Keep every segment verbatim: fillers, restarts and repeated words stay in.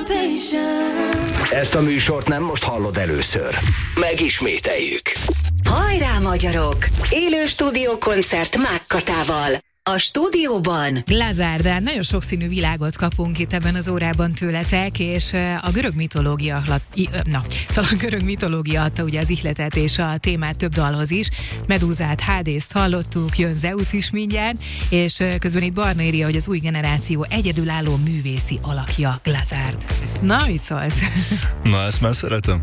Ezt a műsort nem most hallod először. Megismételjük. Hajrá, magyarok! Élő stúdiókoncert Mák Katával. A stúdióban Glazárdán nagyon sokszínű világot kapunk itt ebben az órában tőletek, és a görög mitológia, na, szóval a görög mitológia adta ugye az ihletet és a témát több dalhoz is. Medúzát, Hádészt hallottuk, jön Zeusz is mindjárt, és közben itt Barna írja, hogy az új generáció egyedülálló művészi alakja Glazárd. Na, mit szólsz? Na, ezt már szeretem.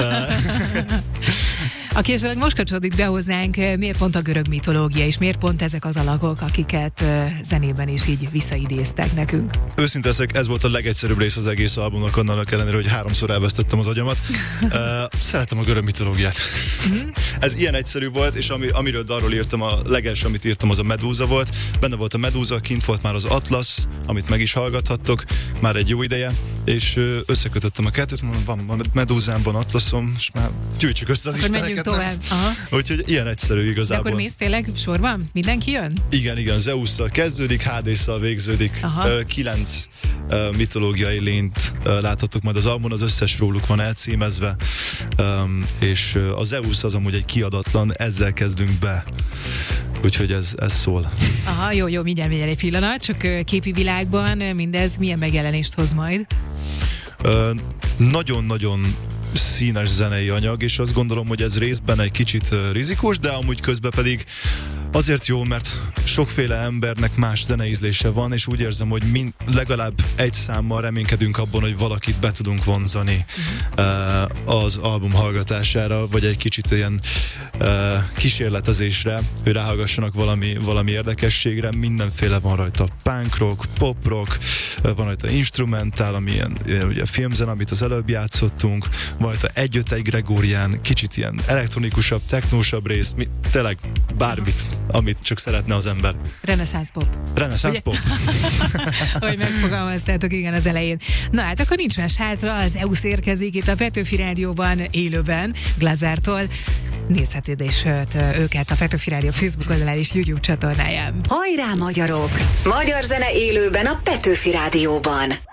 Aki esetleg most kapcsolódik be hozzánk, miért pont a görög mitológia, és miért pont ezek az alakok, akiket zenében is így visszaidéztek nekünk? Őszinte leszek, ez volt a legegyszerűbb rész az egész albumnak, annak ellenére, hogy háromszor elvesztettem az agyamat. Uh, szeretem a görög mitológiát. Mm. Ez ilyen egyszerű volt, és ami, amiről darról írtam, a legelső, amit írtam, az a Medúza volt. Benne volt a Medúza, kint volt már az Atlasz, amit meg is hallgathattok már egy jó ideje, és összekötöttem a kettőt, mondom, van Medúzám, van Atlaszom, és már gyűjtsük össze az isteneket. Úgyhogy ilyen egyszerű igazából. De akkor mész tényleg sorban? Mindenki jön? Igen, igen, Zeusszal kezdődik, Hádésszal végződik. Aha. Kilenc uh, mitológiai lényt uh, láthatok majd az albumon, az összes róluk van elcímezve, um, és uh, a Zeusz az amúgy egy kiadatlan, ezzel kezdünk be. Úgyhogy ez, ez szól. Aha, jó, jó, mindjárt, mindjárt egy pillanat, csak uh, képi világban mindez milyen megjelenést hoz majd? Uh, nagyon-nagyon színes zenei anyag, és azt gondolom, hogy ez részben egy kicsit uh, rizikós, de amúgy közben pedig azért jó, mert sokféle embernek más zeneízlése van, és úgy érzem, hogy mind, legalább egy számmal reménykedünk abban, hogy valakit be tudunk vonzani uh, az album hallgatására, vagy egy kicsit ilyen uh, kísérletezésre, hogy ráhallgassanak valami, valami érdekességre. Mindenféle van rajta, punk rock, pop rock, uh, van rajta instrumentál, ami ilyen, ilyen ugye filmzen, amit az előbb játszottunk, van rajta egy-öt-egy Gregorián, kicsit ilyen elektronikusabb, technósabb rész, mi, tényleg bármit, amit csak szeretne az ember. Reneszánsz pop. Reneszánsz pop. Hogy megfogalmaztátok, igen, az elején. Na hát akkor nincs más hátra, az Zeusz érkezik itt a Petőfi Rádióban, élőben, Glazártól. Nézheted és őket a Petőfi Rádió Facebook oldalán és YouTube csatornáján. Hajrá, magyarok! Magyar zene élőben a Petőfi Rádióban.